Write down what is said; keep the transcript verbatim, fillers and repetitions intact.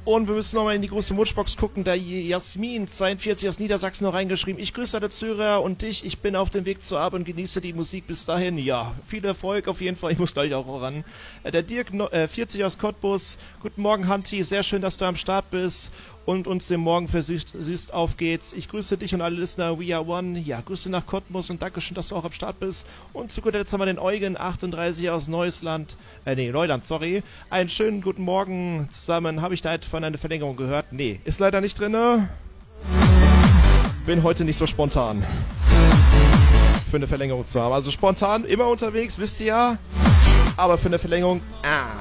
Und wir müssen nochmal in die große Wunschbox gucken, da Jasmin zweiundvierzig aus Niedersachsen noch reingeschrieben. Ich grüße alle Zuhörer und dich. Ich bin auf dem Weg zur Arbeit und genieße die Musik bis dahin. Ja, viel Erfolg auf jeden Fall. Ich muss gleich auch ran. Äh, der Dirk no, äh, vierzig aus Cottbus. Guten Morgen, Hanti. Sehr schön, dass du am Start bist und uns den Morgen versüßt süßt auf geht's. Ich grüße dich und alle Listener. We are one. Ja, Grüße nach Cottbus und Dankeschön, dass du auch am Start bist. Und zu guter Letzt haben wir den Eugen achtunddreißig aus Neusland. Äh, nee, Neuland, sorry. Einen schönen guten Morgen zusammen. Habe ich da etwa eine Verlängerung gehört? Nee, ist leider nicht drin. Bin heute nicht so spontan für eine Verlängerung zu haben. Also spontan immer unterwegs, wisst ihr ja. Aber für eine Verlängerung, ah.